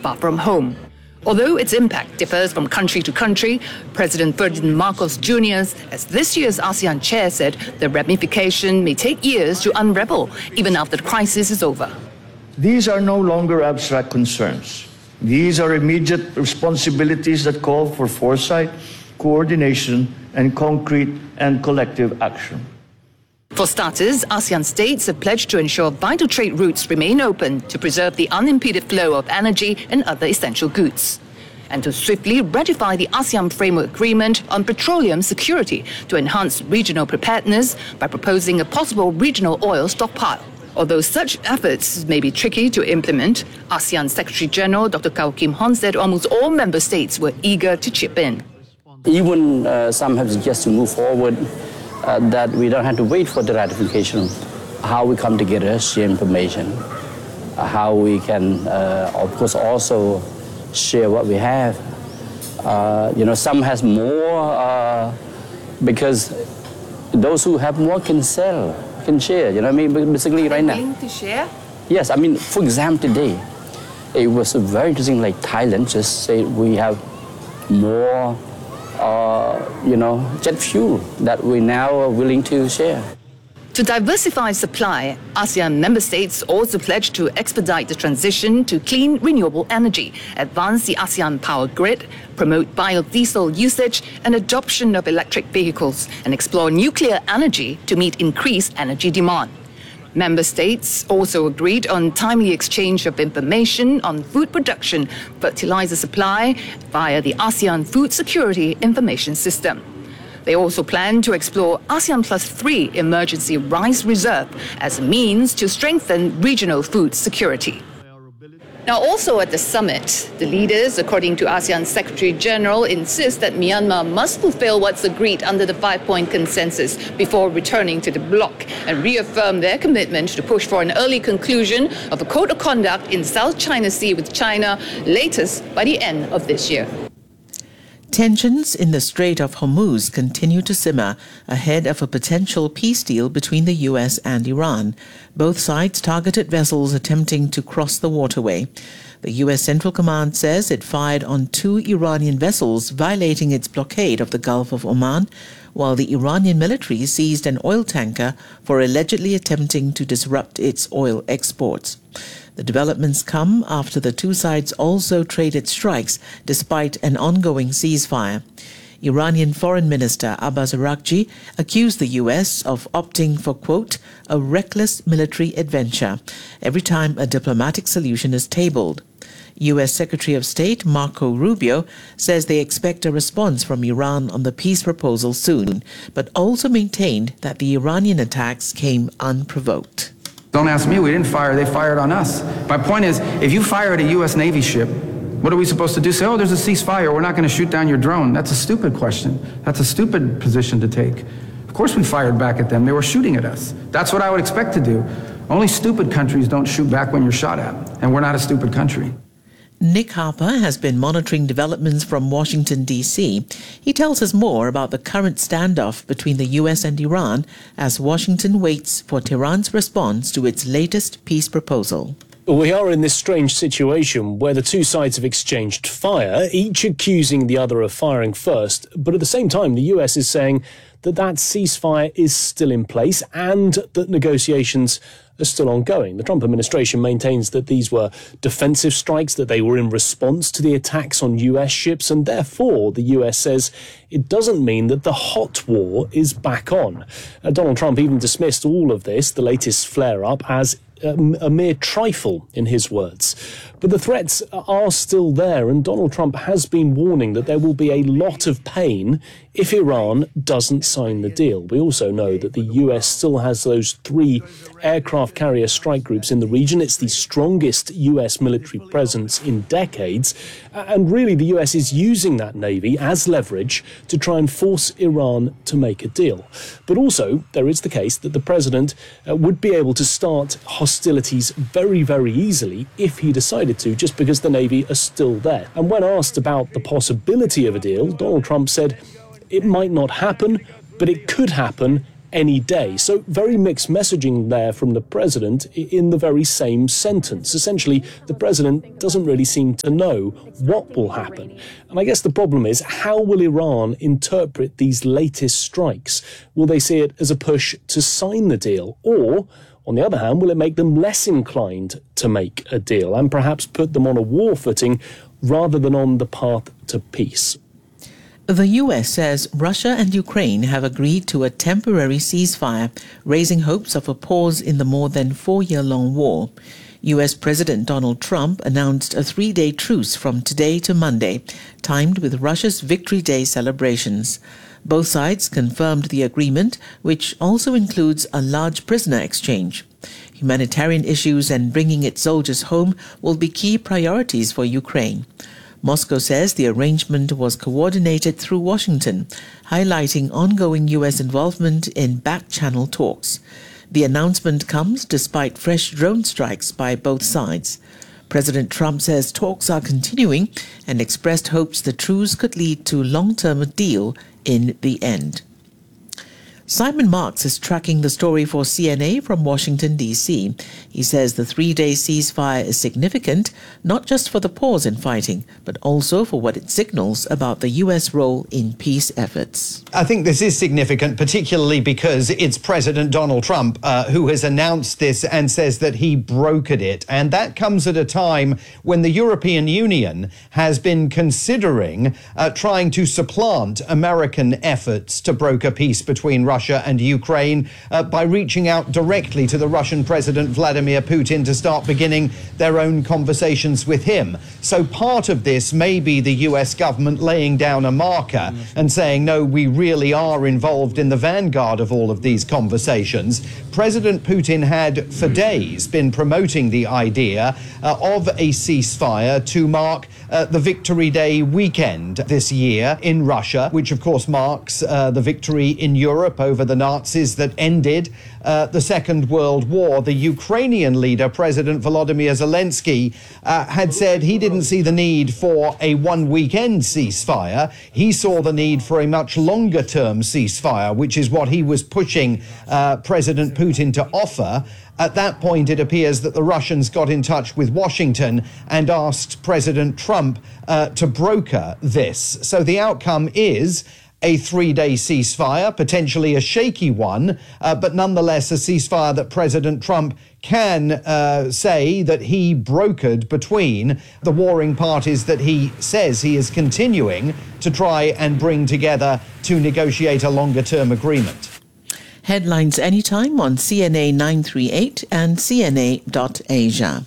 far from home. Although its impact differs from country to country, President Ferdinand Marcos Jr., as this year's ASEAN chair, said the ramification may take years to unravel, even after the crisis is over. These are no longer abstract concerns. These are immediate responsibilities that call for foresight, coordination, and concrete and collective action. For starters, ASEAN states have pledged to ensure vital trade routes remain open to preserve the unimpeded flow of energy and other essential goods, and to swiftly ratify the ASEAN Framework Agreement on petroleum security to enhance regional preparedness by proposing a possible regional oil stockpile. Although such efforts may be tricky to implement, ASEAN Secretary-General Dr. Kao Kim Hon said almost all member states were eager to chip in. Even some have suggested to move forward that we don't have to wait for the ratification of how we come together, share information, how we can, of course, also share what we have. Some has more because those who have more can sell, can share. Basically right now. Willing to share? Yes, for example, today, it was very interesting, like Thailand just said we have more jet fuel that we now are willing to share. To diversify supply, ASEAN member states also pledged to expedite the transition to clean, renewable energy, advance the ASEAN power grid, promote biodiesel usage and adoption of electric vehicles, and explore nuclear energy to meet increased energy demand. Member states also agreed on timely exchange of information on food production, fertilizer supply via the ASEAN Food Security Information System. They also plan to explore ASEAN Plus 3 Emergency Rice Reserve as a means to strengthen regional food security. Now, also at the summit, the leaders, according to ASEAN Secretary-General, insist that Myanmar must fulfill what's agreed under the 5-point consensus before returning to the bloc and reaffirm their commitment to push for an early conclusion of a code of conduct in South China Sea with China, latest by the end of this year. Tensions in the Strait of Hormuz continue to simmer ahead of a potential peace deal between the U.S. and Iran. Both sides targeted vessels attempting to cross the waterway. The U.S. Central Command says it fired on 2 Iranian vessels violating its blockade of the Gulf of Oman, while the Iranian military seized an oil tanker for allegedly attempting to disrupt its oil exports. The developments come after the two sides also traded strikes despite an ongoing ceasefire. Iranian Foreign Minister Abbas Araghchi accused the U.S. of opting for, quote, a reckless military adventure every time a diplomatic solution is tabled. U.S. Secretary of State Marco Rubio says they expect a response from Iran on the peace proposal soon, but also maintained that the Iranian attacks came unprovoked. Don't ask me, we didn't fire, they fired on us. My point is, if you fire at a U.S. Navy ship, what are we supposed to do? Say, oh, there's a ceasefire, we're not going to shoot down your drone. That's a stupid question. That's a stupid position to take. Of course we fired back at them, they were shooting at us. That's what I would expect to do. Only stupid countries don't shoot back when you're shot at, and we're not a stupid country. Nick Harper has been monitoring developments from Washington, D.C. He tells us more about the current standoff between the U.S. and Iran as Washington waits for Tehran's response to its latest peace proposal. We are in this strange situation where the two sides have exchanged fire, each accusing the other of firing first, but at the same time the US is saying that ceasefire is still in place and that negotiations are still ongoing. The Trump administration maintains that these were defensive strikes, that they were in response to the attacks on US ships, and therefore the US says it doesn't mean that the hot war is back on. Donald Trump even dismissed all of this, the latest flare-up, as a mere trifle, in his words. But the threats are still there, and Donald Trump has been warning that there will be a lot of pain if Iran doesn't sign the deal. We also know that the US still has those 3 aircraft carrier strike groups in the region. It's the strongest US military presence in decades, and really the US is using that navy as leverage to try and force Iran to make a deal. But also there is the case that the president would be able to start hostilities very, very easily if he decided to, just because the Navy are still there. And when asked about the possibility of a deal, Donald Trump said it might not happen, but it could happen any day. So very mixed messaging there from the president in the very same sentence. Essentially, the president doesn't really seem to know what will happen. And I guess the problem is, how will Iran interpret these latest strikes? Will they see it as a push to sign the deal? Or, on the other hand, will it make them less inclined to make a deal and perhaps put them on a war footing rather than on the path to peace? The U.S. says Russia and Ukraine have agreed to a temporary ceasefire, raising hopes of a pause in the more than 4-year-long war. U.S. President Donald Trump announced a 3-day truce from today to Monday, timed with Russia's Victory Day celebrations. Both sides confirmed the agreement, which also includes a large prisoner exchange. Humanitarian issues and bringing its soldiers home will be key priorities for Ukraine. Moscow says the arrangement was coordinated through Washington, highlighting ongoing U.S. involvement in back-channel talks. The announcement comes despite fresh drone strikes by both sides. President Trump says talks are continuing and expressed hopes the truce could lead to a long-term deal in the end. Simon Marks is tracking the story for CNA from Washington, D.C. He says the 3-day ceasefire is significant, not just for the pause in fighting, but also for what it signals about the U.S. role in peace efforts. I think this is significant, particularly because it's President Donald Trump who has announced this and says that he brokered it. And that comes at a time when the European Union has been considering trying to supplant American efforts to broker peace between Russia and Ukraine by reaching out directly to the Russian President Vladimir Putin to start beginning their own conversations with him. So part of this may be the US government laying down a marker and saying, no, we really are involved in the vanguard of all of these conversations. President Putin had for days been promoting the idea of a ceasefire to mark the Victory Day weekend this year in Russia, which of course marks the victory in Europe over the Nazis that ended the Second World War. The Ukrainian leader, President Volodymyr Zelensky, had said he didn't see the need for a one-weekend ceasefire. He saw the need for a much longer-term ceasefire, which is what he was pushing President Putin to offer. At that point, it appears that the Russians got in touch with Washington and asked President Trump to broker this. So the outcome is a 3-day ceasefire, potentially a shaky one, but nonetheless a ceasefire that President Trump can say that he brokered between the warring parties that he says he is continuing to try and bring together to negotiate a longer-term agreement. Headlines anytime on CNA 938 and CNA.Asia.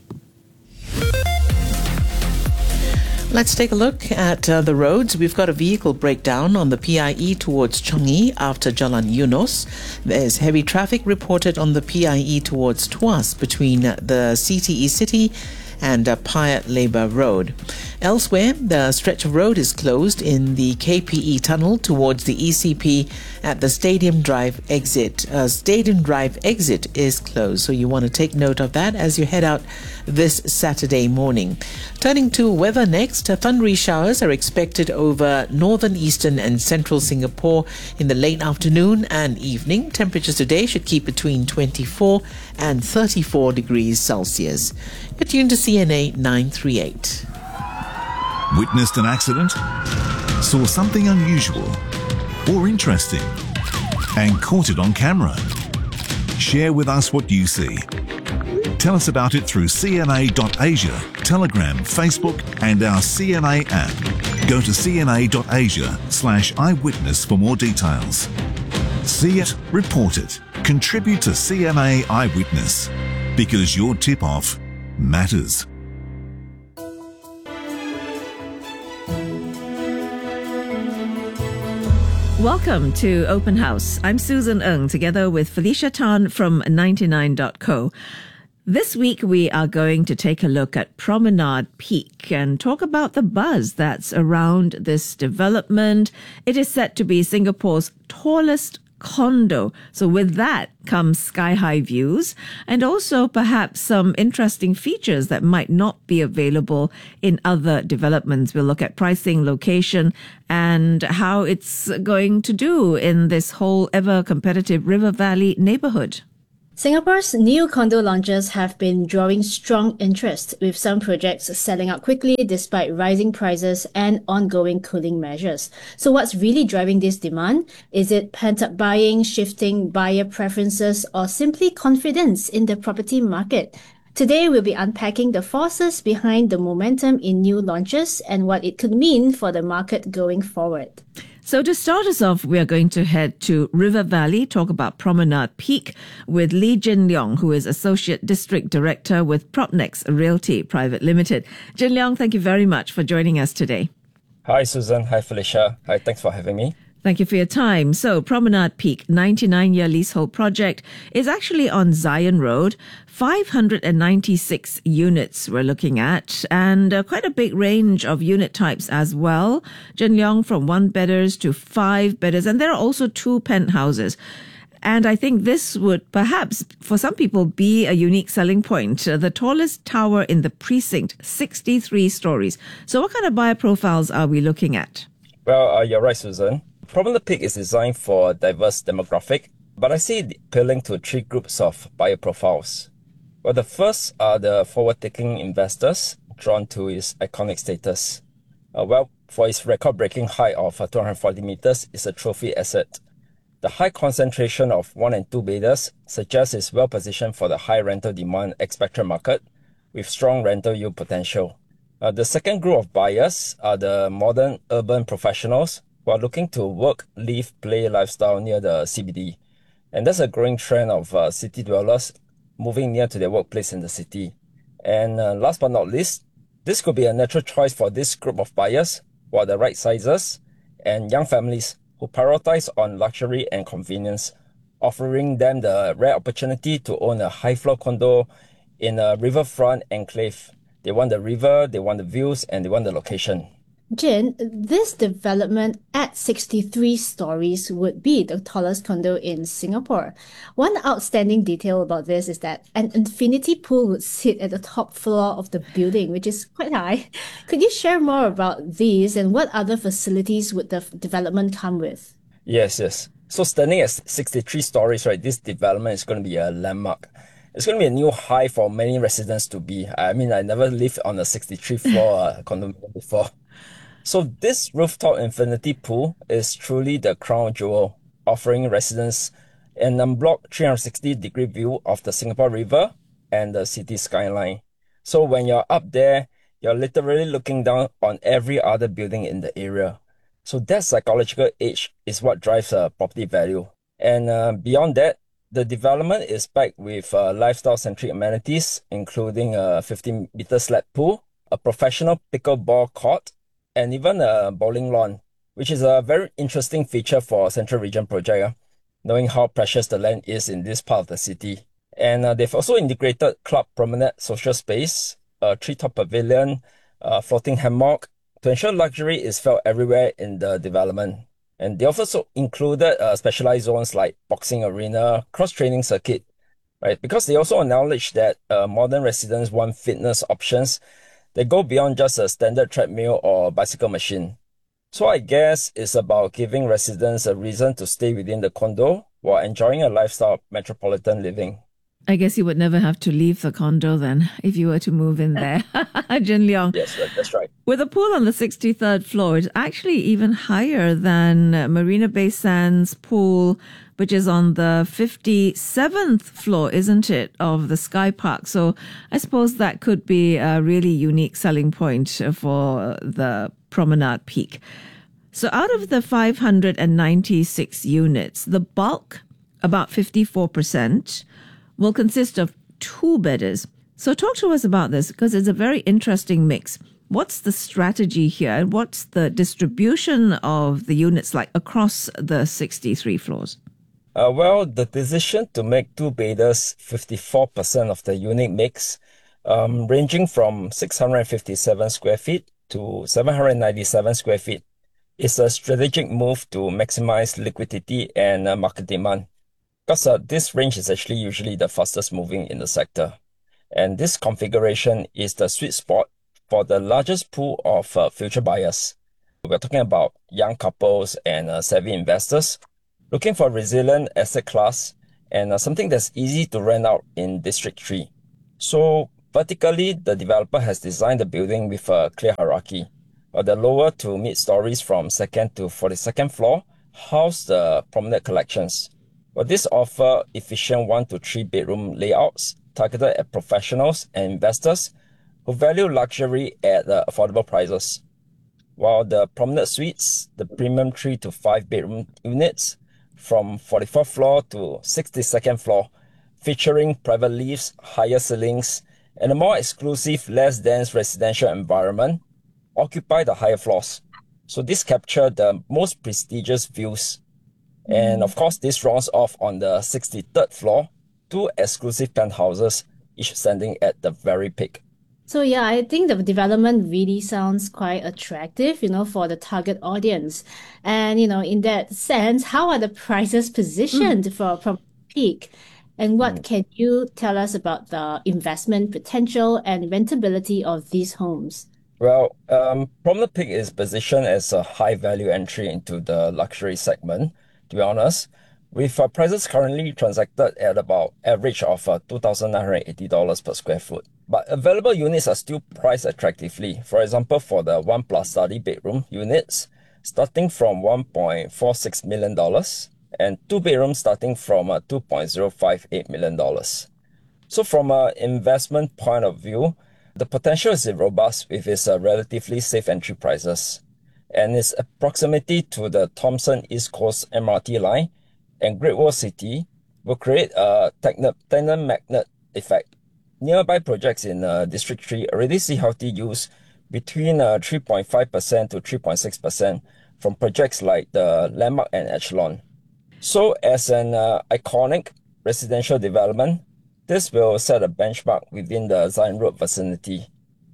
Let's take a look at the roads. We've got a vehicle breakdown on the PIE towards Changi after Jalan Eunos. There's heavy traffic reported on the PIE towards Tuas between the CTE City and Paya Lebar Road. Elsewhere, the stretch of road is closed in the KPE tunnel towards the ECP at the Stadium Drive exit. Stadium Drive exit is closed, so you want to take note of that as you head out this Saturday morning. Turning to weather next, thundery showers are expected over northern, eastern and central Singapore in the late afternoon and evening. Temperatures today should keep between 24 and 34 degrees Celsius. You're tuned to CNA 938. Witnessed an accident? Saw something unusual or interesting and caught it on camera? Share with us what you see. Tell us about it through CNA.Asia, Telegram, Facebook and our CNA app. Go to cna.asia/eyewitness for more details. See it, report it, contribute to CNA Eyewitness, because your tip-off matters. Welcome to Open House. I'm Susan Ng, together with Felicia Tan from 99.co. This week, we are going to take a look at Promenade Peak and talk about the buzz that's around this development. It is set to be Singapore's tallest condo. So with that comes sky-high views and also perhaps some interesting features that might not be available in other developments. We'll look at pricing, location, and how it's going to do in this whole ever-competitive River Valley neighborhood. Singapore's new condo launches have been drawing strong interest, with some projects selling out quickly despite rising prices and ongoing cooling measures. So what's really driving this demand? Is it pent-up buying, shifting buyer preferences, or simply confidence in the property market? Today, we'll be unpacking the forces behind the momentum in new launches and what it could mean for the market going forward. So to start us off, we are going to head to River Valley, talk about Promenade Peak with Lee Jin Leong, who is Associate District Director with Propnex Realty Private Limited. Jin Leong, thank you very much for joining us today. Hi, Susan. Hi, Felicia. Hi, thanks for having me. Thank you for your time. So Promenade Peak, 99-year leasehold project, is actually on Zion Road. 596 units we're looking at, and quite a big range of unit types as well. Jin Leong, from 1-bedders to 5-bedders, and there are also 2 penthouses. And I think this would perhaps, for some people, be a unique selling point. The tallest tower in the precinct, 63 stories. So what kind of buyer profiles are we looking at? Well, you're right, Susan. Promenade Peak is designed for a diverse demographic, but I see it appealing to 3 groups of buyer profiles. Well, the first are the forward-thinking investors drawn to its iconic status. For its record-breaking height of 240 meters, it's a trophy asset. The high concentration of 1 and 2 bedders suggests it's well-positioned for the high rental demand expectorate market with strong rental yield potential. The second group of buyers are the modern urban professionals who are looking to work, live, play lifestyle near the CBD. And there's a growing trend of city dwellers moving near to their workplace in the city. And last but not least, this could be a natural choice for this group of buyers who are the right sizes and young families who prioritize on luxury and convenience, offering them the rare opportunity to own a high-floor condo in a riverfront enclave. They want the river, they want the views, and they want the location. Jin, this development at 63 stories would be the tallest condo in Singapore. One outstanding detail about this is that an infinity pool would sit at the top floor of the building, which is quite high. Could you share more about these and what other facilities would the development come with? Yes. So standing at 63 stories, right, this development is going to be a landmark. It's going to be a new high for many residents to be. I mean, I never lived on a 63-floor condominium before. So this rooftop infinity pool is truly the crown jewel, offering residents an unblocked 360-degree view of the Singapore River and the city skyline. So when you're up there, you're literally looking down on every other building in the area. So that psychological edge is what drives property value. And beyond that, the development is packed with lifestyle-centric amenities, including a 50-meter slab pool, a professional pickleball court, and even a bowling lawn, which is a very interesting feature for a Central Region project, knowing how precious the land is in this part of the city. And they've also integrated club promenade social space, a treetop pavilion, a floating hammock, to ensure luxury is felt everywhere in the development. And they also included specialized zones like boxing arena, cross-training circuit, right? Because they also acknowledge that modern residents want fitness options they go beyond just a standard treadmill or bicycle machine. So I guess it's about giving residents a reason to stay within the condo while enjoying a lifestyle of metropolitan living. I guess you would never have to leave the condo then if you were to move in there. Jin Leong. Yes, that's right. With a pool on the 63rd floor, it's actually even higher than Marina Bay Sands pool, which is on the 57th floor, isn't it, of the Sky Park. So I suppose that could be a really unique selling point for the Promenade Peak. So out of the 596 units, the bulk, about 54%, will consist of 2-bedders. So talk to us about this, because it's a very interesting mix. What's the strategy here, and what's the distribution of the units like across the 63 floors? The decision to make 2-bedders 54% of the unit mix, ranging from 657 square feet to 797 square feet, It's a strategic move to maximize liquidity and market demand, because this range is actually usually the fastest moving in the sector. And this configuration is the sweet spot for the largest pool of future buyers. We're talking about young couples and savvy investors looking for a resilient asset class and something that's easy to rent out in District 3. So vertically, the developer has designed the building with a clear hierarchy. The lower to mid stories from 2nd to 42nd floor house the promenade collections. This offer efficient 1 to 3 bedroom layouts targeted at professionals and investors who value luxury at affordable prices. While the promenade suites, the premium 3 to 5 bedroom units from 44th floor to 62nd floor, featuring private lifts, higher ceilings, and a more exclusive, less dense residential environment, occupy the higher floors. So this capture the most prestigious views. And of course, this rounds off on the 63rd floor, 2 exclusive penthouses, each standing at the very peak. So yeah, I think the development really sounds quite attractive, for the target audience. And, in that sense, how are the prices positioned from peak? And what can you tell us about the investment potential and rentability of these homes? Well, Promenade Peak is positioned as a high-value entry into the luxury segment, to be honest, with prices currently transacted at about average of $2,980 per square foot. But available units are still priced attractively. For example, for the 1+ study bedroom units, starting from $1.46 million, and 2 bedrooms starting from $2.058 million. So from an investment point of view, the potential is robust with its relatively safe entry prices, and its proximity to the Thomson East Coast MRT line and Great Wall City will create a tenant magnet effect. Nearby projects in District 3 already see healthy yields between 3.5% to 3.6% from projects like the Landmark and Echelon. So as an iconic residential development, this will set a benchmark within the Zion Road vicinity.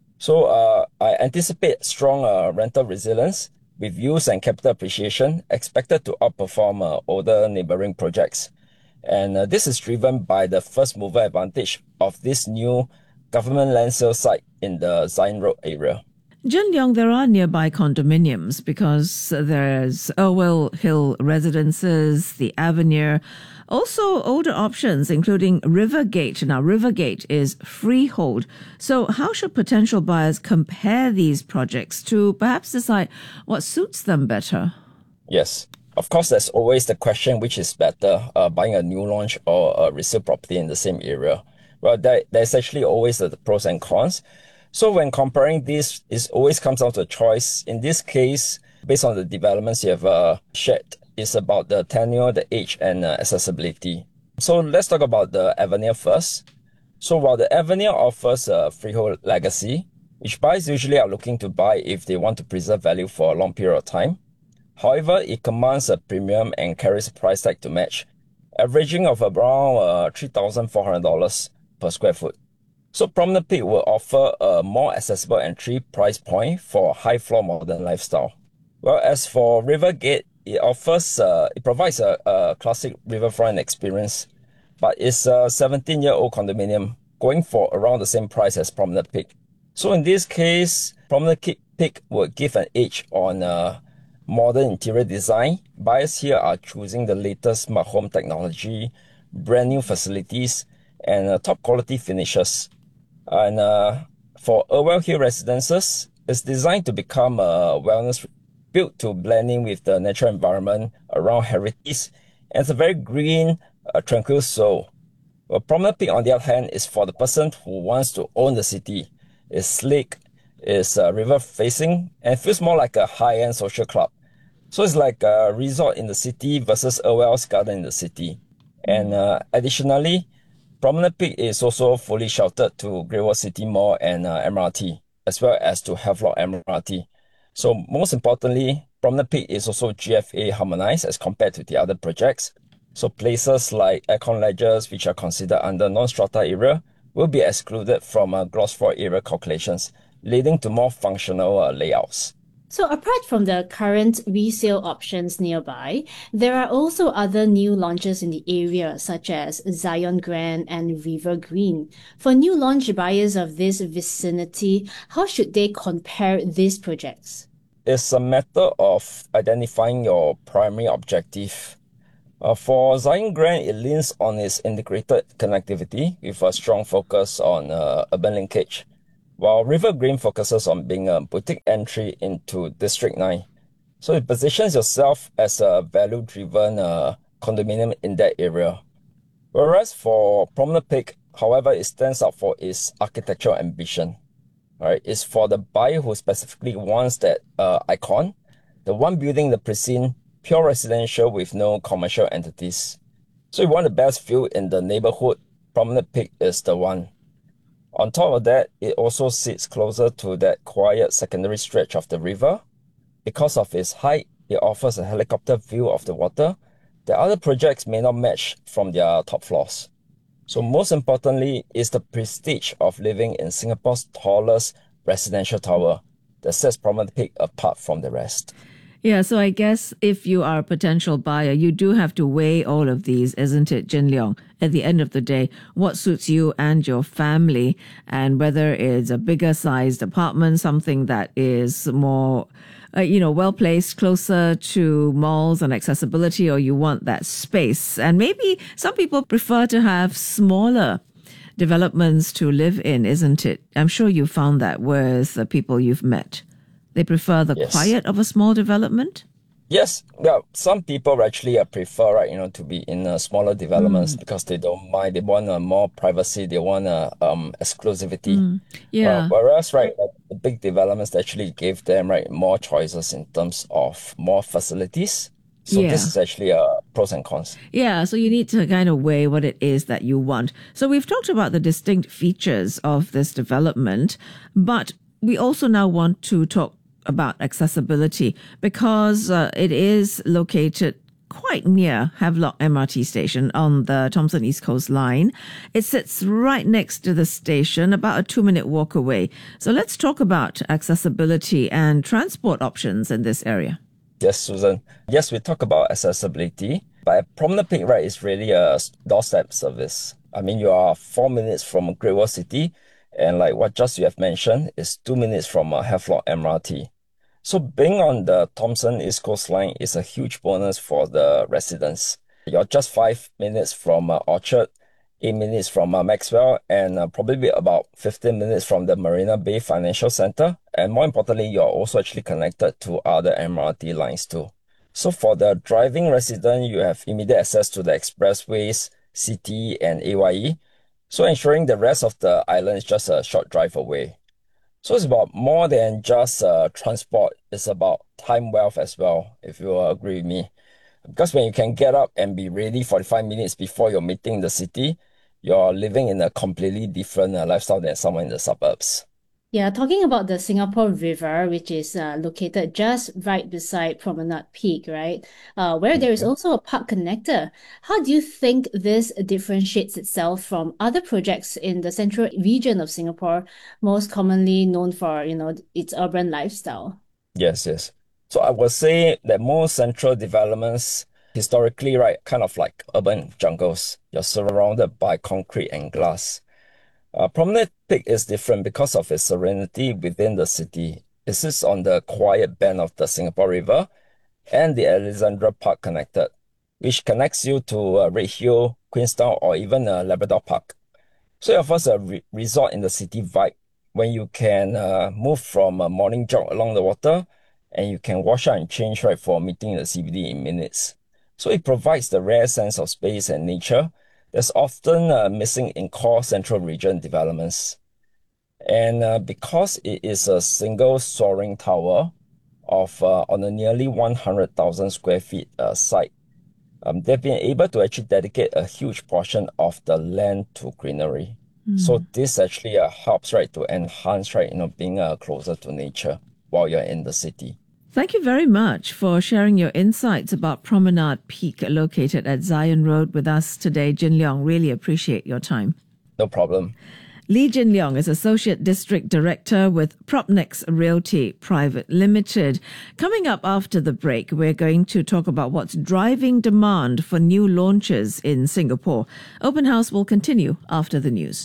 So I anticipate strong rental resilience with yields and capital appreciation expected to outperform older neighboring projects. And this is driven by the first mover advantage of this new government land sale site in the Zion Road area. Jin Leong, there are nearby condominiums because there's Irwell Hill Residences, the Avenir, also older options including Rivergate. Now, Rivergate is freehold. So how should potential buyers compare these projects to perhaps decide what suits them better? Yes. Of course, there's always the question which is better, buying a new launch or a resale property in the same area. Well, there's actually always the pros and cons. So when comparing this, it always comes down to a choice. In this case, based on the developments you have shared, it's about the tenure, the age, and accessibility. So let's talk about the Avenir first. So while the Avenir offers a freehold legacy, which buyers usually are looking to buy if they want to preserve value for a long period of time, however, it commands a premium and carries a price tag to match, averaging of around $3,400 per square foot. So Promenade Peak will offer a more accessible entry price point for high-floor modern lifestyle. Well, as for Rivergate, it provides a classic riverfront experience, but it's a 17-year-old condominium going for around the same price as Promenade Peak. So in this case, Promenade Peak will give an edge on modern interior design. Buyers here are choosing the latest smart home technology, brand new facilities, and top quality finishes. And for Irwell Hill Residences, it's designed to become a wellness built to blending with the natural environment around Heritage, and it's a very green, tranquil soul. Well, Promenade Peak, on the other hand, is for the person who wants to own the city. It's sleek, it's river-facing, and feels more like a high-end social club. So it's like a resort in the city versus Irwell's garden in the city. And additionally, Promenade Peak is also fully sheltered to Great Wall City Mall and MRT, as well as to Havelock MRT. So most importantly, Promenade Peak is also GFA harmonized as compared to the other projects. So places like aircon ledges, which are considered under non-strata area, will be excluded from Gloss 4 area calculations, leading to more functional layouts. So apart from the current resale options nearby, there are also other new launches in the area, such as Zion Grand and River Green. For new launch buyers of this vicinity, how should they compare these projects? It's a matter of identifying your primary objective. For Zion Grand, it leans on its integrated connectivity with a strong focus on urban linkage, while River Green focuses on being a boutique entry into District 9. So it positions yourself as a value-driven condominium in that area. Whereas for Promenade Peak, however, it stands out for its architectural ambition. Right? It's for the buyer who specifically wants that icon, the one building the pristine, pure residential with no commercial entities. So you want the best view in the neighborhood, Promenade Peak is the one. On top of that, it also sits closer to that quiet secondary stretch of the river. Because of its height, it offers a helicopter view of the water that other projects may not match from their top floors. So most importantly is the prestige of living in Singapore's tallest residential tower that sets Promenade Peak apart from the rest. Yeah, so I guess if you are a potential buyer, you do have to weigh all of these, isn't it, Jin Leong? At the end of the day, what suits you and your family, and whether it's a bigger sized apartment, something that is more, well placed, closer to malls and accessibility, or you want that space. And maybe some people prefer to have smaller developments to live in, isn't it? I'm sure you found that with the people you've met. They prefer the quiet of a small development? Yes. Well, some people actually prefer, to be in smaller developments because they don't mind. They want more privacy. They want exclusivity. Yeah. Whereas, the big developments actually give them, more choices in terms of more facilities. So this is actually pros and cons. Yeah, so you need to kind of weigh what it is that you want. So we've talked about the distinct features of this development, but we also now want to talk about accessibility because it is located quite near Havelock MRT station on the Thomson East Coast line. It sits right next to the station, about a 2-minute walk away. So let's talk about accessibility and transport options in this area. Yes, Susan. Yes, we talk about accessibility, but Promenade Peak, is really a doorstep service. I mean, you are 4 minutes from Great World City, and like what just you have mentioned, is 2 minutes from Havelock MRT. So being on the Thomson East Coast line is a huge bonus for the residents. You're just 5 minutes from Orchard, 8 minutes from Maxwell, and probably about 15 minutes from the Marina Bay Financial Centre. And more importantly, you're also actually connected to other MRT lines too. So for the driving resident, you have immediate access to the expressways, CT and AYE. So ensuring the rest of the island is just a short drive away. So it's about more than just transport. It's about time wealth as well, if you agree with me. Because when you can get up and be ready 45 minutes before your meeting in the city, you're living in a completely different lifestyle than someone in the suburbs. Yeah, talking about the Singapore River, which is located just right beside Promenade Peak, right? Where there is also a park connector. How do you think this differentiates itself from other projects in the central region of Singapore, most commonly known for, its urban lifestyle? Yes. So I would say that most central developments historically, kind of like urban jungles. You're surrounded by concrete and glass. Promenade Peak is different because of its serenity within the city. It sits on the quiet bend of the Singapore River and the Alexandra Park connected, which connects you to Redhill, Queenstown, or even Labrador Park. So it offers a resort in the city vibe when you can move from a morning jog along the water and you can wash out and change for a meeting in the CBD in minutes. So it provides the rare sense of space and nature that's often missing in core central region developments. And because it is a single soaring tower of on a nearly 100,000 square feet site, they've been able to actually dedicate a huge portion of the land to greenery. So this actually helps to enhance being closer to nature while you're in the city. Thank you very much for sharing your insights about Promenade Peak located at Zion Road with us today, Jin Leong. Really appreciate your time. No problem. Lee Jin Leong is Associate District Director with Propnex Realty Private Limited. Coming up after the break, we're going to talk about what's driving demand for new launches in Singapore. Open House will continue after the news.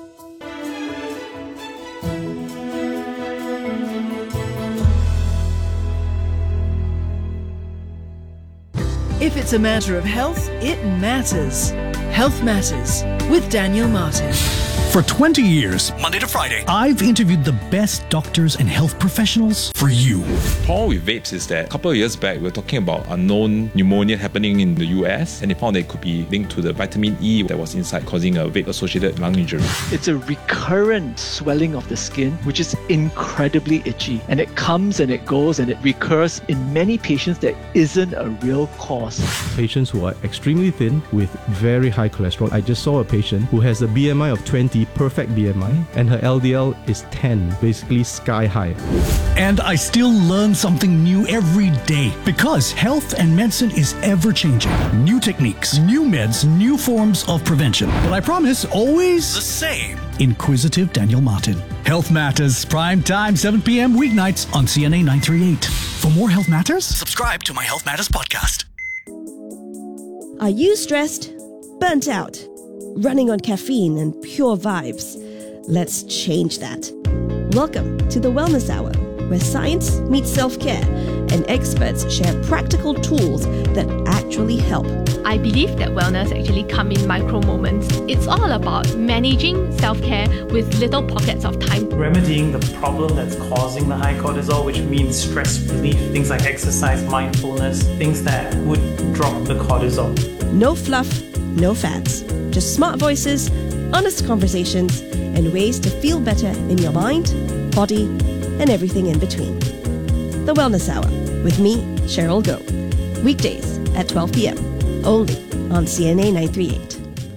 If it's a matter of health, it matters. Health Matters with Daniel Martin. For 20 years, Monday to Friday, I've interviewed the best doctors and health professionals for you. The problem with vapes is that a couple of years back, we were talking about unknown pneumonia happening in the US, and they found that it could be linked to the vitamin E that was inside, causing a vape-associated lung injury. It's a recurrent swelling of the skin, which is incredibly itchy, and it comes and it goes and it recurs in many patients. There isn't a real cause. Patients who are extremely thin with very high cholesterol. I just saw a patient who has a BMI of 20, perfect BMI, and her LDL is 10, basically sky high. And I still learn something new every day because health and medicine is ever changing. New techniques, new meds, new forms of prevention. But I promise, always the same. Inquisitive Daniel Martin. Health Matters, prime time, 7 p.m. weeknights on CNA 938. For more Health Matters, subscribe to my Health Matters podcast. Are you stressed? Burnt out? Running on caffeine and pure vibes? Let's change that. Welcome to the Wellness Hour, where science meets self-care and experts share practical tools that actually help. I believe that wellness actually comes in micro moments. It's all about managing self-care with little pockets of time. Remedying the problem that's causing the high cortisol, which means stress relief, things like exercise, mindfulness, things that would drop the cortisol. No fluff, no fads. Just smart voices, honest conversations, and ways to feel better in your mind, body, and everything in between. The Wellness Hour with me, Cheryl Goh. Weekdays at 12 p.m. only on CNA 938.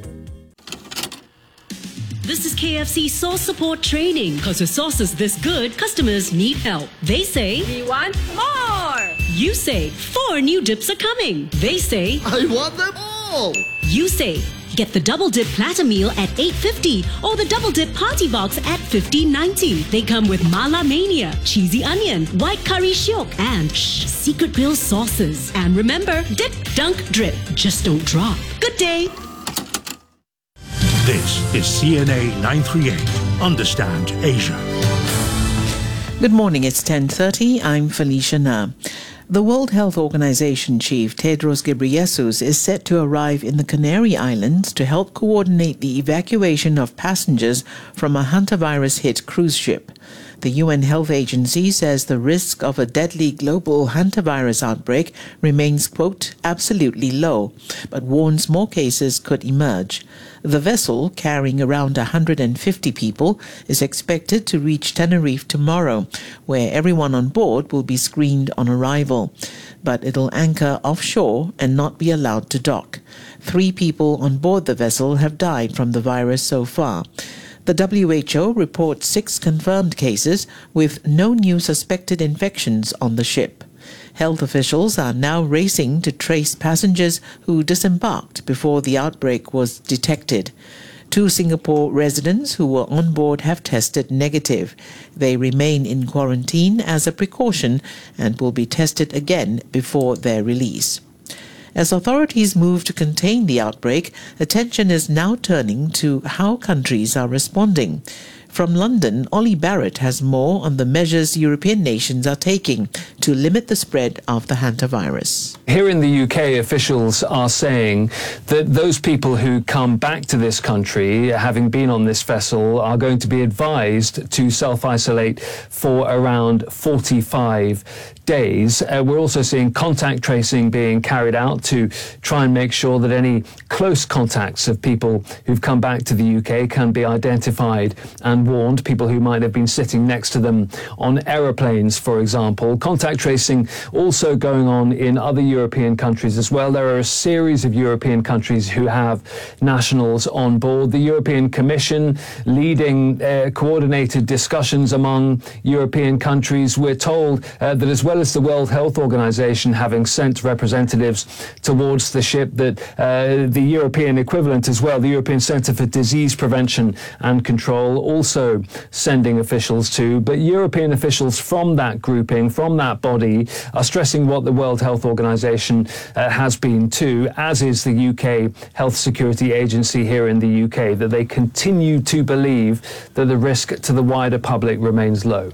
This is KFC Sauce Support Training. Because with sauces this good, customers need help. They say, we want more. You say, 4 new dips are coming. They say, I want them all. You say, get the Double Dip Platter Meal at $8.50 or the Double Dip Party Box at $15.90. They come with Mala Mania, Cheesy Onion, White Curry Shiok, and Secret Grill sauces. And remember, dip, dunk, drip. Just don't drop. Good day. This is CNA 938. Understand Asia. Good morning, it's 10:30. I'm Felicia Na. The World Health Organization chief, Tedros Ghebreyesus, is set to arrive in the Canary Islands to help coordinate the evacuation of passengers from a hantavirus-hit cruise ship. The UN Health Agency says the risk of a deadly global hantavirus outbreak remains, quote, absolutely low, but warns more cases could emerge. The vessel, carrying around 150 people, is expected to reach Tenerife tomorrow, where everyone on board will be screened on arrival. But it'll anchor offshore and not be allowed to dock. 3 people on board the vessel have died from the virus so far. The WHO reports 6 confirmed cases with no new suspected infections on the ship. Health officials are now racing to trace passengers who disembarked before the outbreak was detected. 2 Singapore residents who were on board have tested negative. They remain in quarantine as a precaution and will be tested again before their release. As authorities move to contain the outbreak, attention is now turning to how countries are responding. From London, Ollie Barrett has more on the measures European nations are taking to limit the spread of the hantavirus. Here in the UK, officials are saying that those people who come back to this country, having been on this vessel, are going to be advised to self-isolate for around 45 days. We're also seeing contact tracing being carried out to try and make sure that any close contacts of people who've come back to the UK can be identified and been warned, people who might have been sitting next to them on aeroplanes, for example. Contact tracing also going on in other European countries as well. There are a series of European countries who have nationals on board. The European Commission leading coordinated discussions among European countries. We're told that as well as the World Health Organization having sent representatives towards the ship, that the European equivalent as well, the European Centre for Disease Prevention and Control, also sending officials to. But European officials from that grouping, from that body, are stressing what the World Health Organization has been too, as is the UK Health Security Agency here in the UK, that they continue to believe that the risk to the wider public remains low.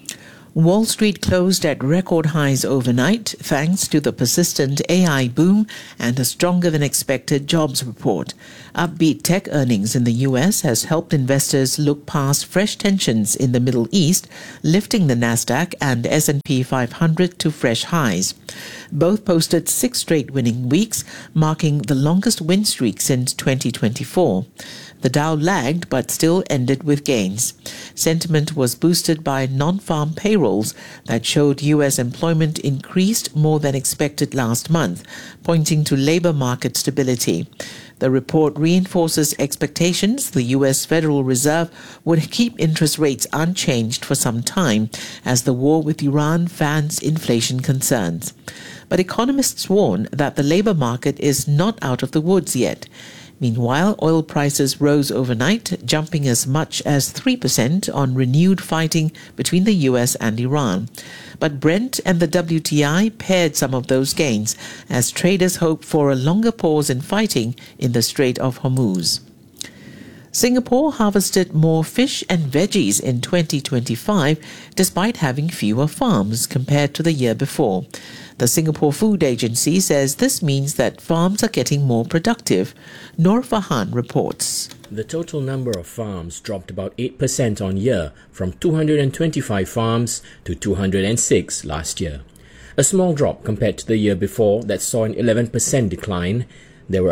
Wall Street closed at record highs overnight thanks to the persistent AI boom and a stronger than expected jobs report. Upbeat tech earnings in the US has helped investors look past fresh tensions in the Middle East, lifting the Nasdaq and S&P 500 to fresh highs. Both posted 6 straight winning weeks, marking the longest win streak since 2024. The Dow lagged but still ended with gains. Sentiment was boosted by non-farm payrolls that showed U.S. employment increased more than expected last month, pointing to labor market stability. The report reinforces expectations the U.S. Federal Reserve would keep interest rates unchanged for some time as the war with Iran fans inflation concerns. But economists warn that the labor market is not out of the woods yet. Meanwhile, oil prices rose overnight, jumping as much as 3% on renewed fighting between the US and Iran. But Brent and the WTI paired some of those gains as traders hope for a longer pause in fighting in the Strait of Hormuz. Singapore harvested more fish and veggies in 2025 despite having fewer farms compared to the year before. The Singapore Food Agency says this means that farms are getting more productive. Noor Fahan reports. The total number of farms dropped about 8% on year, from 225 farms to 206 last year. A small drop compared to the year before that saw an 11% decline. There were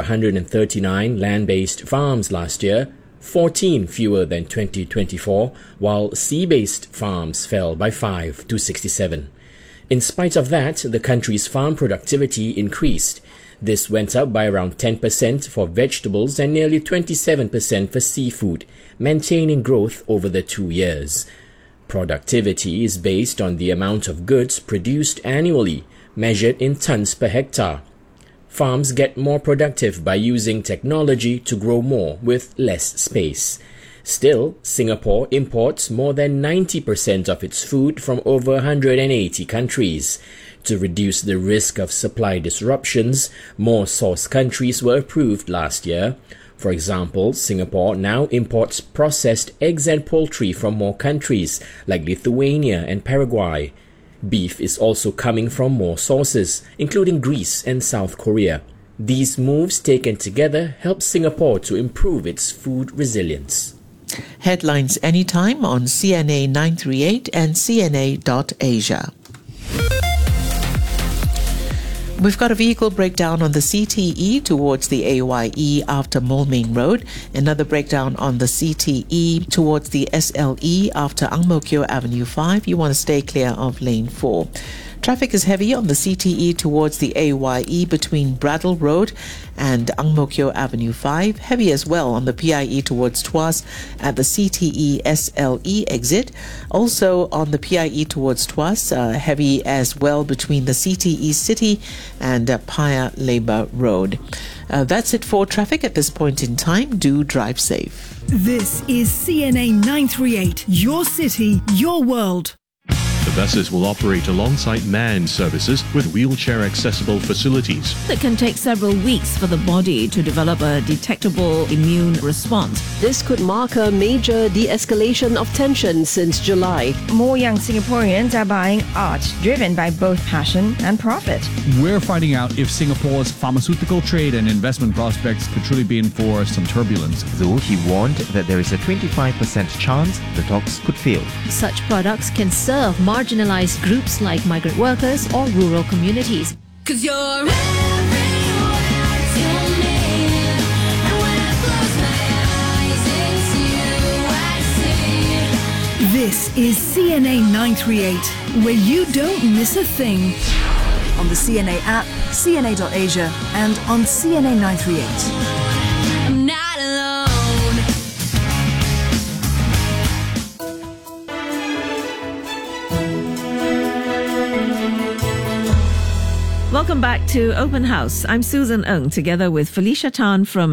139 land-based farms last year, 14 fewer than 2024, while sea-based farms fell by 5 to 67. In spite of that, the country's farm productivity increased. This went up by around 10% for vegetables and nearly 27% for seafood, maintaining growth over the 2 years. Productivity is based on the amount of goods produced annually, measured in tons per hectare. Farms get more productive by using technology to grow more with less space. Still, Singapore imports more than 90% of its food from over 180 countries. To reduce the risk of supply disruptions, more source countries were approved last year. For example, Singapore now imports processed eggs and poultry from more countries like Lithuania and Paraguay. Beef is also coming from more sources, including Greece and South Korea. These moves taken together help Singapore to improve its food resilience. Headlines anytime on CNA 938 and CNA.Asia. We've got a vehicle breakdown on the CTE towards the AYE after Moulmein Road. Another breakdown on the CTE towards the SLE after Ang Mo Kio Avenue 5. You want to stay clear of lane 4. Traffic is heavy on the CTE towards the AYE between Bradel Road and Ang Mo Kio Avenue 5. Heavy as well on the PIE towards Tuas at the CTE SLE exit. Also on the PIE towards Tuas, heavy as well between the CTE City and Paya Lebar Road. That's it for traffic at this point in time. Do drive safe. This is CNA 938, your city, your world. The buses will operate alongside manned services with wheelchair-accessible facilities. It can take several weeks for the body to develop a detectable immune response. This could mark a major de-escalation of tension since July. More young Singaporeans are buying art driven by both passion and profit. We're finding out if Singapore's pharmaceutical trade and investment prospects could truly be in for some turbulence. Though he warned that there is a 25% chance the talks could fail. Such products can serve marginalized groups like migrant workers or rural communities. 'Cause you're everywhere to me, and when I close my eyes, it's you I see. This is CNA 938, where you don't miss a thing. On the CNA app, CNA.Asia, and on CNA 938. I'm not alone. Welcome back to Open House. I'm Susan Ng, together with Felicia Tan from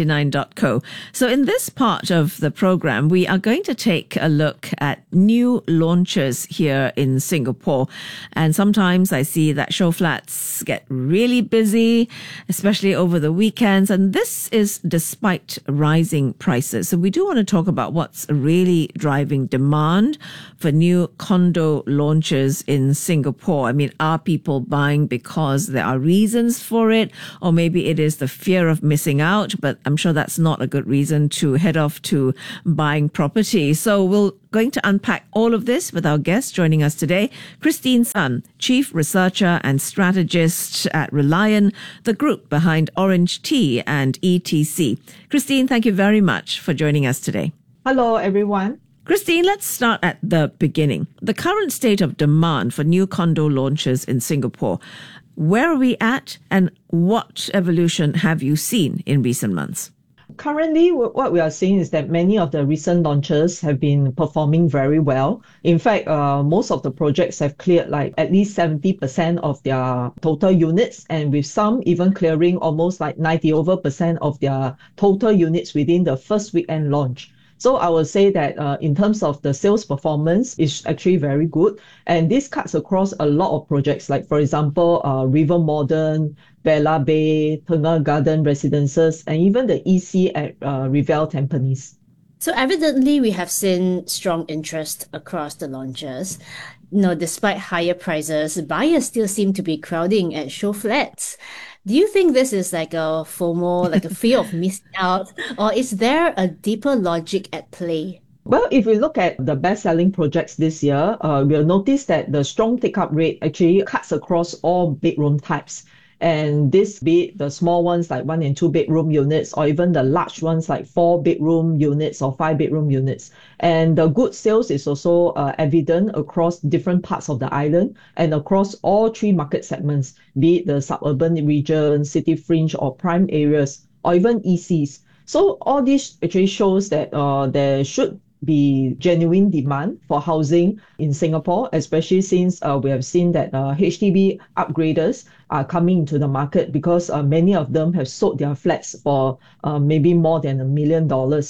99.co. So in this part of the program, we are going to take a look at new launches here in Singapore. And sometimes I see that show flats get really busy, especially over the weekends. And this is despite rising prices. So we do want to talk about what's really driving demand for new condo launches in Singapore. I mean, are people buying because there are reasons for it, or maybe it is the fear of missing out, but I'm sure that's not a good reason to head off to buying property. So we're going to unpack all of this with our guest joining us today, Christine Sun, Chief Researcher and Strategist at Reliant, the group behind Orange Tea and ETC. Christine, thank you very much for joining us today. Hello, everyone. Christine, let's start at the beginning. The current state of demand for new condo launches in Singapore. Where are we at, and what evolution have you seen in recent months? Currently, what we are seeing is that many of the recent launches have been performing very well. In fact, most of the projects have cleared like at least 70% of their total units, and with some even clearing almost like 90% of their total units within the first weekend launch. So I would say that in terms of the sales performance, it's actually very good. And this cuts across a lot of projects, like, for example, River Modern, Bella Bay, Tengah Garden Residences, and even the EC at Revel Tampines. So evidently, we have seen strong interest across the launches. Despite higher prices, buyers still seem to be crowding at show flats. Do you think this is like a FOMO, like a fear of missing out, or is there a deeper logic at play? Well, if we look at the best-selling projects this year, we'll notice that the strong take-up rate actually cuts across all bedroom types. And this, be it the small ones like 1 and 2 bedroom units, or even the large ones like 4 bedroom units or 5 bedroom units. And the good sales is also evident across different parts of the island and across all 3 market segments, be it the suburban region, city fringe or prime areas, or even ECs. So all this actually shows that there should be genuine demand for housing in Singapore, especially since we have seen that HDB upgraders are coming into the market because many of them have sold their flats for maybe more than $1 million.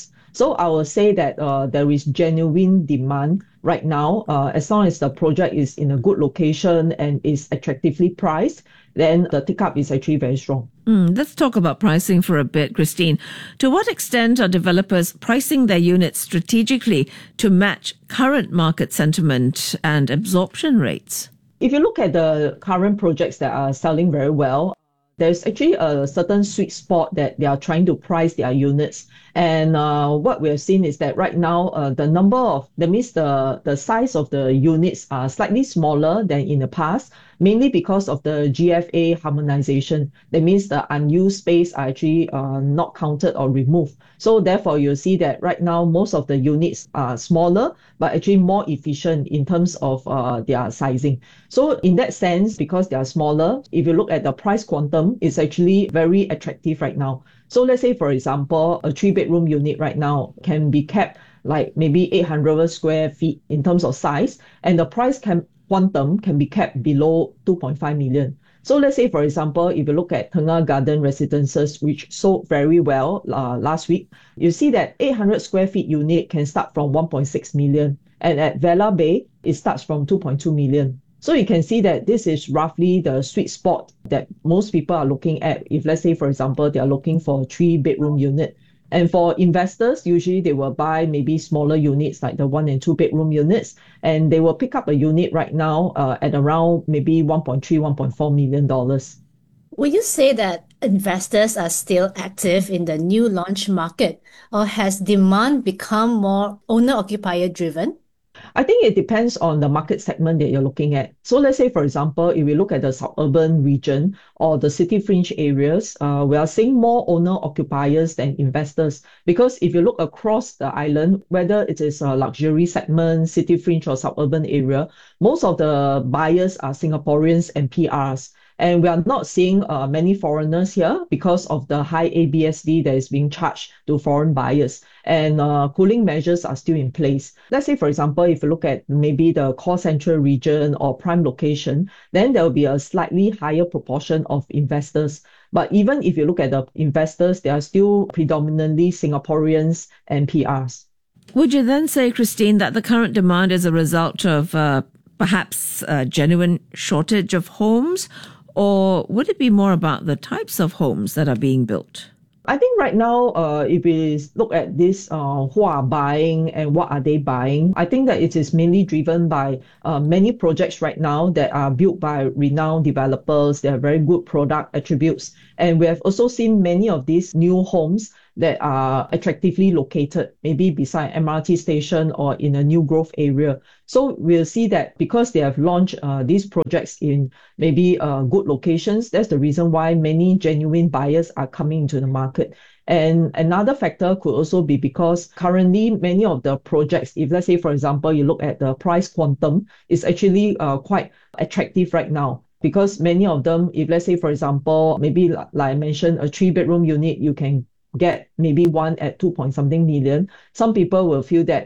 So I will say that there is genuine demand right now. As long as the project is in a good location and is attractively priced, then the take-up is actually very strong. Let's talk about pricing for a bit, Christine. To what extent are developers pricing their units strategically to match current market sentiment and absorption rates? If you look at the current projects that are selling very well, there's actually a certain sweet spot that they are trying to price their units. And what we have seen is that right now, the size of the units are slightly smaller than in the past, mainly because of the GFA harmonization. That means the unused space are actually not counted or removed. So therefore, you'll see that right now, most of the units are smaller, but actually more efficient in terms of their sizing. So in that sense, because they are smaller, if you look at the price quantum, it's actually very attractive right now. So let's say, for example, a 3-bedroom unit right now can be kept like maybe 800 square feet in terms of size, and the price quantum can be kept below 2.5 million. So let's say, for example, if you look at Tengah Garden Residences, which sold very well last week, you see that 800 square feet unit can start from 1.6 million. And at Bella Bay, it starts from 2.2 million. So you can see that this is roughly the sweet spot that most people are looking at. If, let's say, for example, they are looking for a 3-bedroom unit. And for investors, usually they will buy maybe smaller units like the 1 and 2 bedroom units, and they will pick up a unit right now at around maybe $1.3, $1.4 million. Would you say that investors are still active in the new launch market, or has demand become more owner-occupier driven? I think it depends on the market segment that you're looking at. So let's say, for example, if we look at the suburban region or the city fringe areas, we are seeing more owner-occupiers than investors. Because if you look across the island, whether it is a luxury segment, city fringe or suburban area, most of the buyers are Singaporeans and PRs. And we are not seeing many foreigners here because of the high ABSD that is being charged to foreign buyers. And cooling measures are still in place. Let's say, for example, if you look at maybe the core central region or prime location, then there will be a slightly higher proportion of investors. But even if you look at the investors, they are still predominantly Singaporeans and PRs. Would you then say, Christine, that the current demand is a result of perhaps a genuine shortage of homes? Or would it be more about the types of homes that are being built? I think right now, if we look at this, who are buying and what are they buying, I think that it is mainly driven by many projects right now that are built by renowned developers. They have very good product attributes. And we have also seen many of these new homes that are attractively located, maybe beside MRT station or in a new growth area. So we'll see that because they have launched these projects in maybe good locations, that's the reason why many genuine buyers are coming into the market. And another factor could also be because currently many of the projects, if let's say, for example, you look at the price quantum, is actually quite attractive right now. Because many of them, if let's say, for example, maybe like I mentioned, a 3-bedroom unit, you can get maybe one at 2-point-something million. Some people will feel that,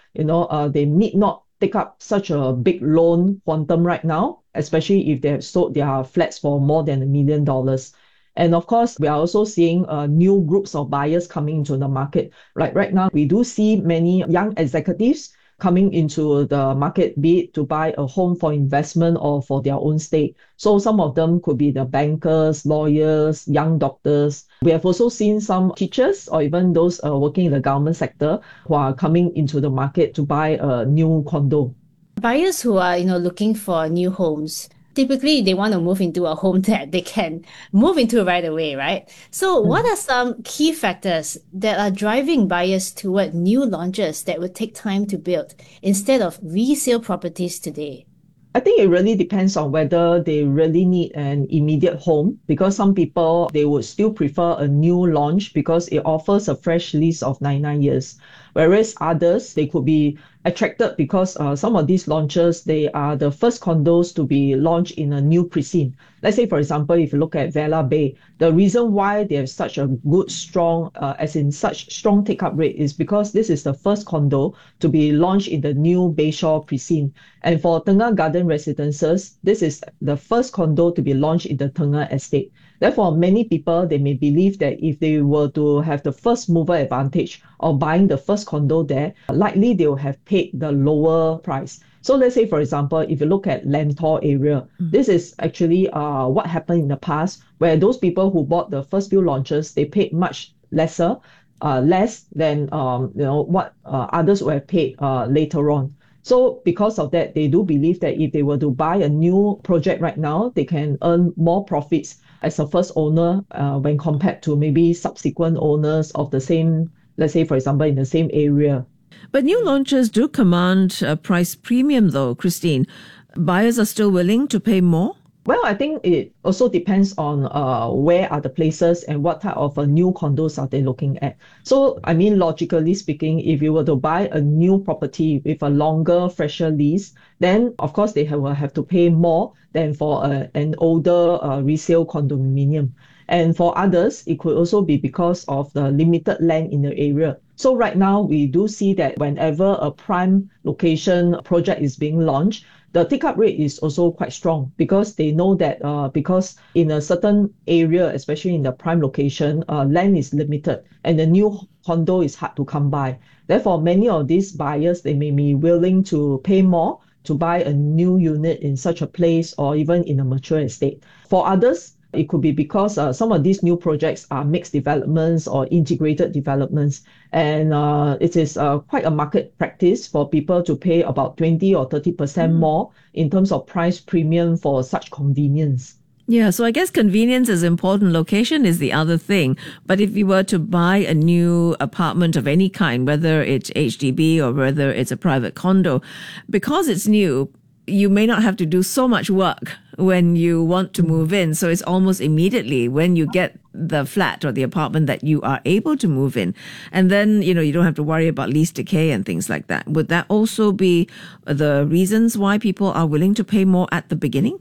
they need not take up such a big loan quantum right now, especially if they have sold their flats for more than $1 million. And of course, we are also seeing new groups of buyers coming into the market. Like right now, we do see many young executives coming into the market, be it to buy a home for investment or for their own stay. So some of them could be the bankers, lawyers, young doctors. We have also seen some teachers or even those working in the government sector who are coming into the market to buy a new condo. Buyers who are, looking for new homes, typically they want to move into a home that they can move into right away, right? So what are some key factors that are driving buyers toward new launches that would take time to build instead of resale properties today? I think it really depends on whether they really need an immediate home, because some people, they would still prefer a new launch because it offers a fresh lease of 99 years. Whereas others, they could be attracted because some of these launches, they are the first condos to be launched in a new precinct. Let's say, for example, if you look at Vela Bay, the reason why they have such a good, strong take-up rate is because this is the first condo to be launched in the new Bayshore precinct. And for Tengah Garden Residences, this is the first condo to be launched in the Tengah estate. Therefore, many people, they may believe that if they were to have the first mover advantage of buying the first condo there, likely they will have paid the lower price. So let's say, for example, if you look at Lentor area, this is actually what happened in the past, where those people who bought the first few launches, they paid much less than what others would have paid later on. So because of that, they do believe that if they were to buy a new project right now, they can earn more profits as a first owner when compared to maybe subsequent owners of the same, let's say, for example, in the same area. But new launches do command a price premium though, Christine. Buyers are still willing to pay more? Well, I think it also depends on where are the places and what type of new condos are they looking at. So, I mean, logically speaking, if you were to buy a new property with a longer, fresher lease, then of course they will have to pay more than for an older resale condominium. And for others, it could also be because of the limited land in the area. So right now, we do see that whenever a prime location project is being launched, the take-up rate is also quite strong because they know that because in a certain area, especially in the prime location, land is limited and the new condo is hard to come by. Therefore, many of these buyers, they may be willing to pay more to buy a new unit in such a place or even in a mature estate. For others, it could be because some of these new projects are mixed developments or integrated developments. And it is quite a market practice for people to pay about 20 or 30% more in terms of price premium for such convenience. Yeah, so I guess convenience is important. Location is the other thing. But if you were to buy a new apartment of any kind, whether it's HDB or whether it's a private condo, because it's new, you may not have to do so much work when you want to move in. So it's almost immediately when you get the flat or the apartment that you are able to move in. And then, you don't have to worry about lease decay and things like that. Would that also be the reasons why people are willing to pay more at the beginning?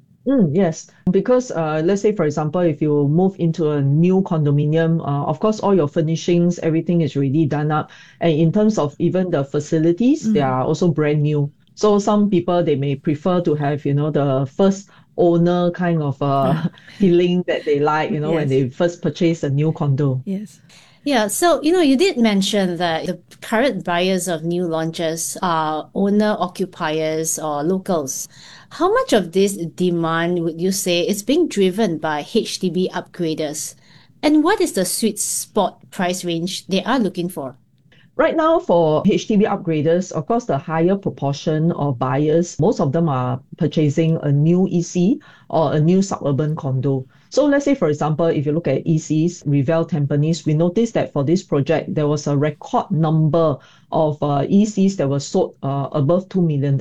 Yes, because let's say, for example, if you move into a new condominium, of course, all your furnishings, everything is already done up. And in terms of even the facilities, they are also brand new. So some people, they may prefer to have, the first owner kind of feeling that they like, when Yes. they first purchase a new condo. Yes. Yeah, so you did mention that the current buyers of new launches are owner occupiers or locals. How much of this demand would you say is being driven by HDB upgraders? And what is the sweet spot price range they are looking for? Right now, for HDB upgraders, of course, the higher proportion of buyers, most of them are purchasing a new EC or a new suburban condo. So let's say, for example, if you look at ECs, Revel Tampines, we noticed that for this project, there was a record number of ECs that were sold above $2 million.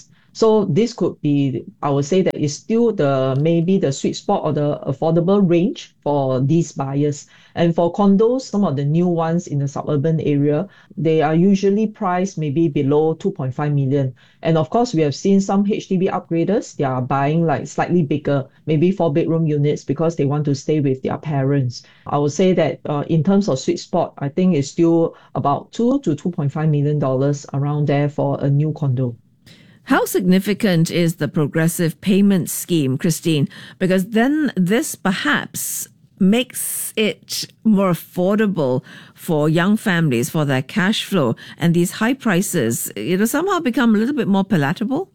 So this could be, I would say that is still maybe the sweet spot or the affordable range for these buyers. And for condos, some of the new ones in the suburban area, they are usually priced maybe below 2.5 million. And of course, we have seen some HDB upgraders, they are buying like slightly bigger, maybe 4-bedroom units because they want to stay with their parents. I would say that in terms of sweet spot, I think it's still about $2 to $2.5 million around there for a new condo. How significant is the progressive payment scheme, Christine? Because then this perhaps makes it more affordable for young families for their cash flow, and these high prices, somehow become a little bit more palatable?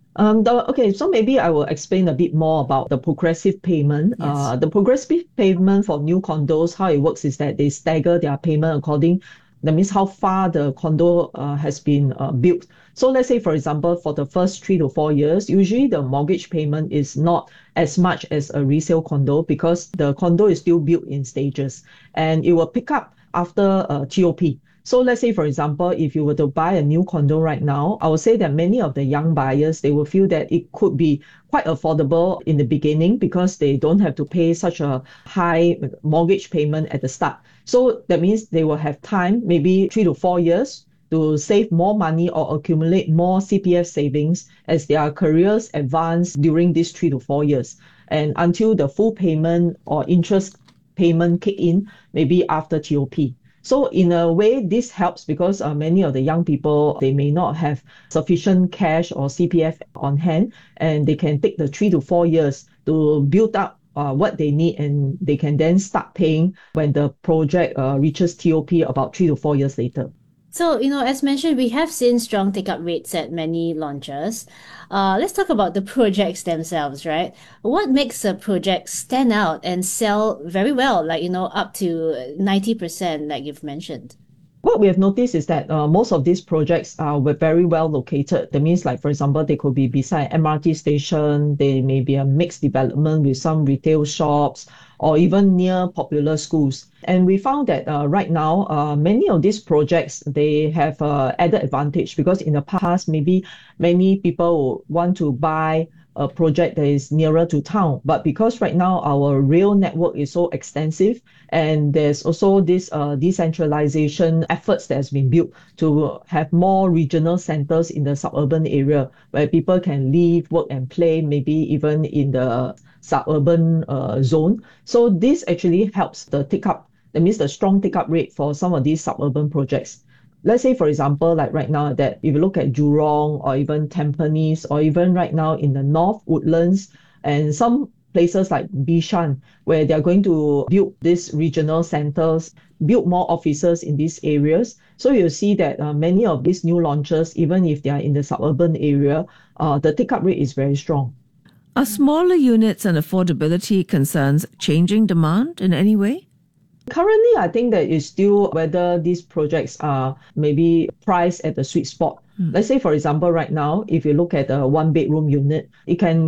Okay, so maybe I will explain a bit more about the progressive payment. Yes. The progressive payment for new condos, how it works is that they stagger their payment according, that means how far the condo has been built. So let's say, for example, for the first 3 to 4 years, usually the mortgage payment is not as much as a resale condo because the condo is still built in stages and it will pick up after TOP. So let's say, for example, if you were to buy a new condo right now, I would say that many of the young buyers, they will feel that it could be quite affordable in the beginning because they don't have to pay such a high mortgage payment at the start. So that means they will have time, maybe 3 to 4 years, to save more money or accumulate more CPF savings as their careers advance during these 3 to 4 years. And until the full payment or interest payment kick in, maybe after TOP. So in a way, this helps because many of the young people, they may not have sufficient cash or CPF on hand, and they can take the 3 to 4 years to build up what they need, and they can then start paying when the project reaches TOP about 3 to 4 years later. So, as mentioned, we have seen strong take-up rates at many launches. Let's talk about the projects themselves, right? What makes a project stand out and sell very well, like, up to 90%, like you've mentioned? What we have noticed is that most of these projects were very well located. That means, like, for example, they could be beside MRT station, they may be a mixed development with some retail shops, or even near popular schools. And we found that right now, many of these projects, they have added advantage because in the past, maybe many people want to buy a project that is nearer to town. But because right now our rail network is so extensive, and there's also this decentralization efforts that has been built to have more regional centers in the suburban area where people can live, work, and play, maybe even in the suburban zone. So this actually helps the take-up, that means the strong take-up rate for some of these suburban projects. Let's say, for example, like right now, that if you look at Jurong or even Tampines, or even right now in the North Woodlands and some places like Bishan, where they're going to build these regional centers, build more offices in these areas. So you'll see that many of these new launches, even if they are in the suburban area, the take-up rate is very strong. Are smaller units and affordability concerns changing demand in any way? Currently, I think that it's still whether these projects are maybe priced at the sweet spot. Let's say, for example, right now, if you look at a 1-bedroom unit, it can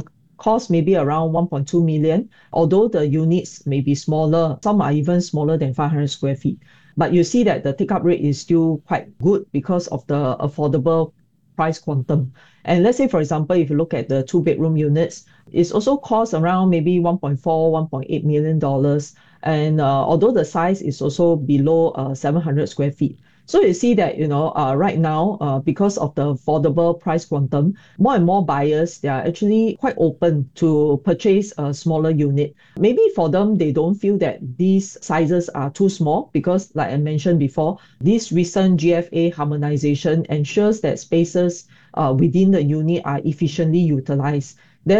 cost maybe around 1.2 million, although the units may be smaller. Some are even smaller than 500 square feet. But you see that the take-up rate is still quite good because of the affordable price quantum. And let's say, for example, if you look at the 2-bedroom units, it's also cost around maybe $1.4, $1.8 million. And although the size is also below 700 square feet. So you see that, right now, because of the affordable price quantum, more and more buyers, they are actually quite open to purchase a smaller unit. Maybe for them, they don't feel that these sizes are too small because, like I mentioned before, this recent GFA harmonization ensures that spaces within the unit are efficiently utilized.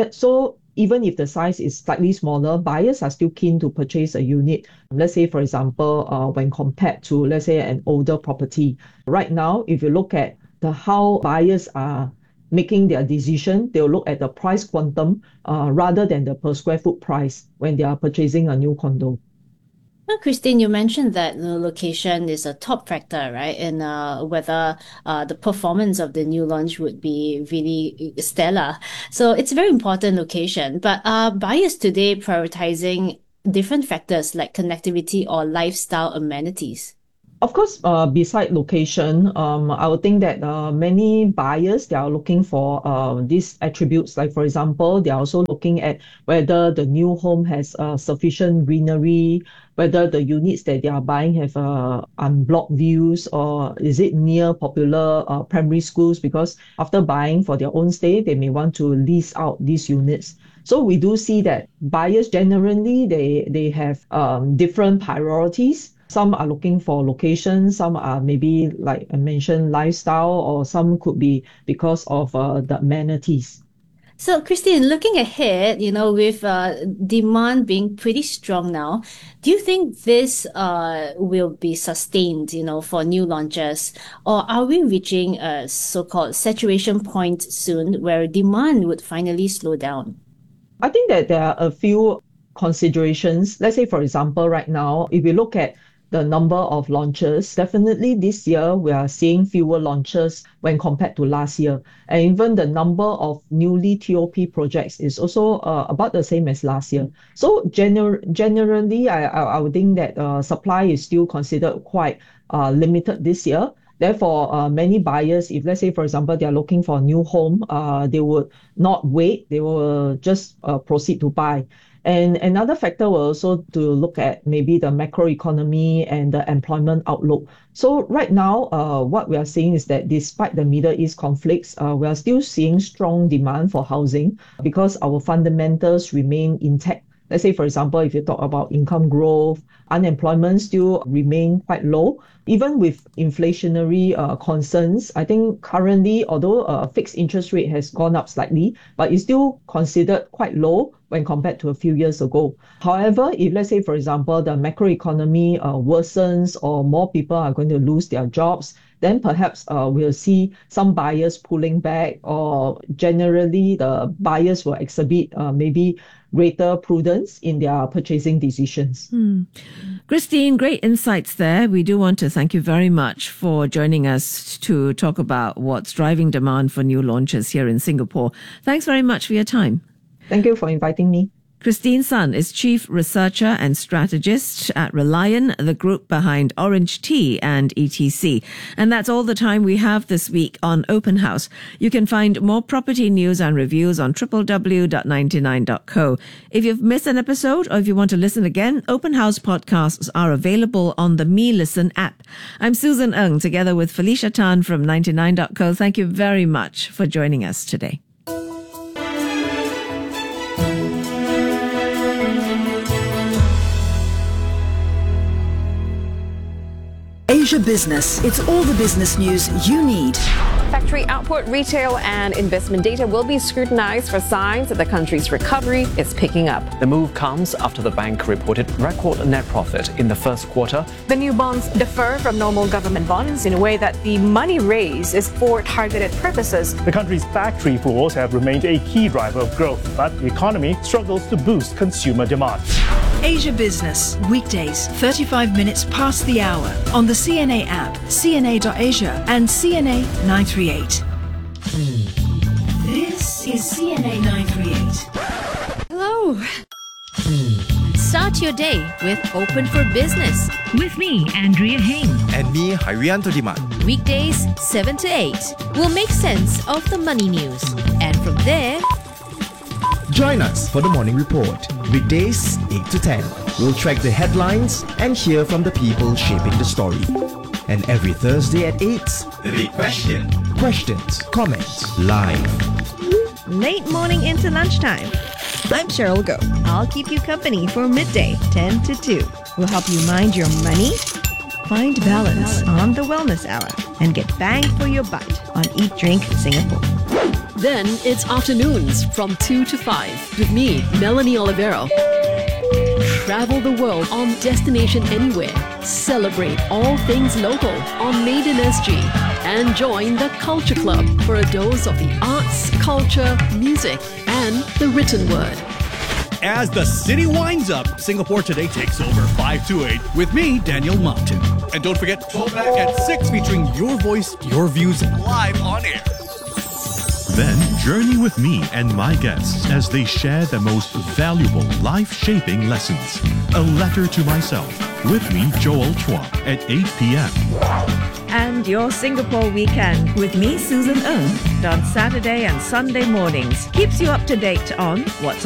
So even if the size is slightly smaller, buyers are still keen to purchase a unit. Let's say, for example, when compared to, let's say, an older property. Right now, if you look at how buyers are making their decision, they'll look at the price quantum rather than the per square foot price when they are purchasing a new condo. Well, Christine, you mentioned that the location is a top factor, right? And whether the performance of the new launch would be really stellar. So it's a very important location. But are buyers today prioritizing different factors like connectivity or lifestyle amenities? Of course, beside location, I would think that many buyers, they are looking for these attributes. Like, for example, they are also looking at whether the new home has sufficient greenery, whether the units that they are buying have unblocked views, or is it near popular primary schools, because after buying for their own stay, they may want to lease out these units. So we do see that buyers generally, they have different priorities. Some are looking for location, some are maybe, like I mentioned, lifestyle, or some could be because of the amenities. So, Christine, looking ahead, with demand being pretty strong now, do you think this will be sustained, for new launches? Or are we reaching a so-called saturation point soon where demand would finally slow down? I think that there are a few considerations. Let's say, for example, right now, if we look at the number of launches, definitely this year we are seeing fewer launches when compared to last year. And even the number of newly TOP projects is also about the same as last year. So generally, I would think that supply is still considered quite limited this year. Therefore, many buyers, if let's say, for example, they are looking for a new home, they would not wait, they will just proceed to buy. And another factor will also to look at maybe the macroeconomy and the employment outlook. So right now, what we are seeing is that despite the Middle East conflicts, we are still seeing strong demand for housing because our fundamentals remain intact. Let's say, for example, if you talk about income growth, unemployment still remain quite low. Even with inflationary concerns, I think currently, although fixed interest rate has gone up slightly, but it's still considered quite low when compared to a few years ago. However, if let's say, for example, the macroeconomy worsens or more people are going to lose their jobs, then perhaps we'll see some buyers pulling back, or generally the buyers will exhibit maybe greater prudence in their purchasing decisions. Christine, great insights there. We do want to thank you very much for joining us to talk about what's driving demand for new launches here in Singapore. Thanks very much for your time. Thank you for inviting me. Christine Sun is Chief Researcher and Strategist at Relion, the group behind Orange Tea and ETC. And that's all the time we have this week on Open House. You can find more property news and reviews on www.99.co. If you've missed an episode or if you want to listen again, Open House podcasts are available on the Me Listen app. I'm Susan Ng, together with Felicia Tan from 99.co. Thank you very much for joining us today. Asia Business. It's all the business news you need. Factory output, retail and investment data will be scrutinized for signs that the country's recovery is picking up. The move comes after the bank reported record net profit in the first quarter. The new bonds differ from normal government bonds in a way that the money raised is for targeted purposes. The country's factory floors have remained a key driver of growth, but the economy struggles to boost consumer demand. Asia Business, weekdays, 35 minutes past the hour, on the CNA app, CNA.Asia and CNA 938. This is CNA 938. Start your day with Open for Business. With me, Andrea Heng. And me, Hairianto Diman. Weekdays 7 to 8. We'll make sense of the money news. And from there, join us for the Morning Report. Weekdays 8 to 10. We'll track the headlines and hear from the people shaping the story. And every Thursday at 8, The Big Question. Questions, comments, live. Late morning into lunchtime. I'm Cheryl Go. I'll keep you company for midday, 10 to 2. We'll help you mind your money, find balance on the Wellness Hour, and get bang for your buck on Eat Drink Singapore. Then it's afternoons from 2 to 5 with me, Melanie Olivero. Travel the world on Destination Anywhere. Celebrate all things local on Made in SG. And join the Culture Club for a dose of the arts, culture, music, and the written word. As the city winds up, Singapore Today takes over 5 to 8 with me, Daniel Martin. And don't forget, Throwback at 6 featuring your voice, your views live on air. Then journey with me and my guests as they share the most valuable life-shaping lessons. A Letter to Myself with me, Joel Chua, at 8 p.m. And your Singapore weekend with me, Susan Ng, on Saturday and Sunday mornings keeps you up to date on what's